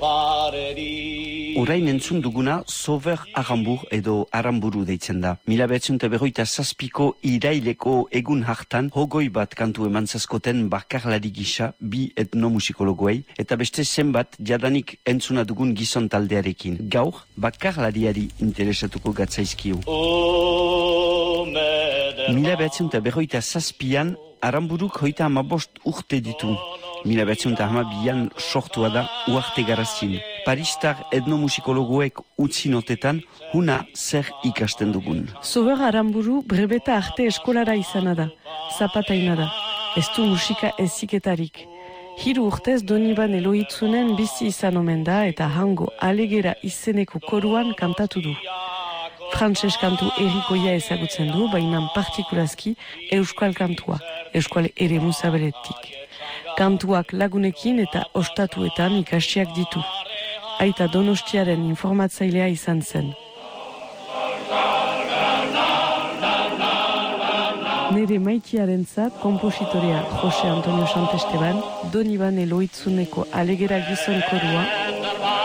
Orain entzun duguna Sober Arambur edo Aramburu deitzen da. 1957ko iraileko egun hartan hogoi bat kantu emantzazkoten bakarlari gisa bi etnomusikologoei eta beste zenbat jadanik entzuna dugun gizon taldearekin. Gaur bakarlariari interesatuko gatzaizkiu. 1957an Aramburuk 35 urte ditu. 1912an sortua da Uarte Garazin. Paristar etnomusikologoek utzi notetan huna zer ikasten dugun. Sober Aramburu brebeta arte eskolara izana da, zapataina da, ez du musika eziketarik. 3 urtez Doniban Elohitzunen bizi izan omen da eta hango alegera izeneko koruan kantatu du. Frantses kantu errikoia ezagutzen du, baina partikulazki euskal kantua, euskal eremu zabeletik. Kantuak lagunekin eta ostatuetan ikasiak ditu. Aita Donostiaren informatzailea izan zen. Nere maitiarentzat kompositorea Jose Antonio Santesteban, Doniban Elohizuneko alegera gizon korua,